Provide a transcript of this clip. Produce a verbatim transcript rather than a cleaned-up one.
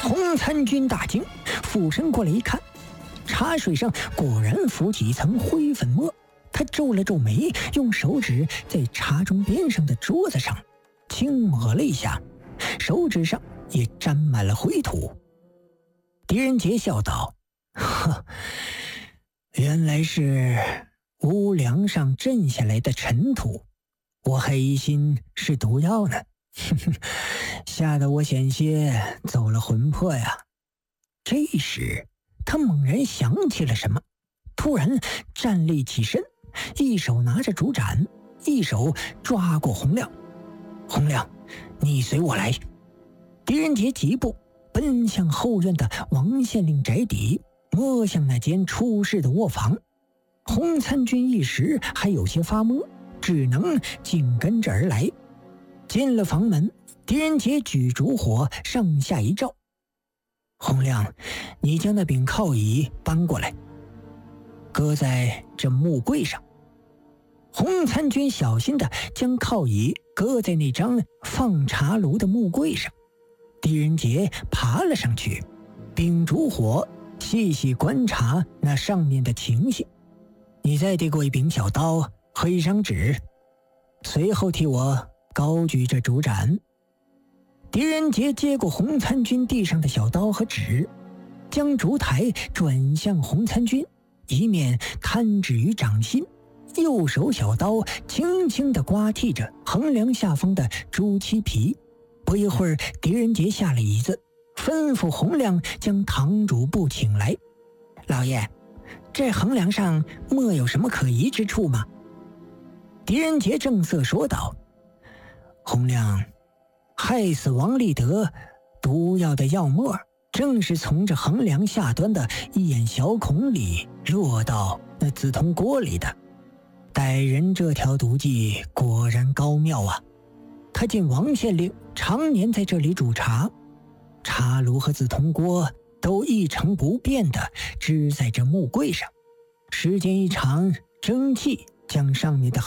洪参军大惊，俯身过来一看，茶水上果然浮起一层灰粉末。他皱了皱眉，用手指在茶盅边上的桌子上轻抹了一下，手指上也沾满了灰土。狄仁杰笑道：呵，原来是屋梁上震下来的尘土，我还疑心是毒药呢，吓得我险些走了魂魄呀。这时他猛然想起了什么，突然站立起身，一手拿着竹盏，一手抓过洪亮。洪亮，你随我来。狄仁杰疾步奔向后院的王县令宅邸，摸向那间出事的卧房。洪参军一时还有些发懵，只能紧跟着而来。进了房门，狄仁杰举烛火上下一照：洪亮，你将那柄靠椅搬过来，搁在这木柜上。洪参军小心地将靠椅搁在那张放茶炉的木柜上。狄仁杰爬了上去，秉烛火细细观察那上面的情形。你再递过一柄小刀和一张纸，随后替我高举着竹盏。狄仁杰接过洪参军地上的小刀和纸，将烛台转向洪参军，一面看指于掌心，右手小刀轻轻地刮剔着横梁下方的朱漆皮。不一会儿，狄仁杰下了椅子，吩咐洪亮将堂主簿请来。老爷，这横梁上莫有什么可疑之处吗？狄仁杰正色说道：洪亮，害死王立德毒药的药末，正是从这横梁下端的一眼小孔里落到那紫铜锅里的。歹人这条毒计果然高妙啊！他见王县令常年在这里煮茶，茶炉和紫铜锅都一成不变地支在这木柜上，时间一长，蒸汽将上面的